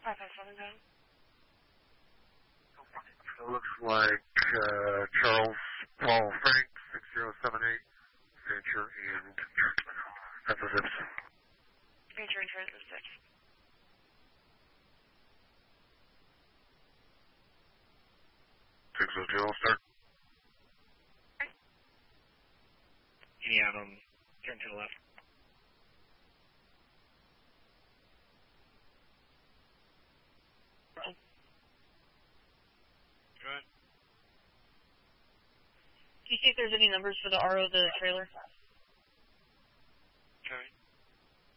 It looks like Charles Paul Frank, 6078, Venture and Zips. Venture and Transit 6. 602, I'll start. Any Adam, turn to the left. Go ahead. Do you see if there's any numbers for the RO of the trailer?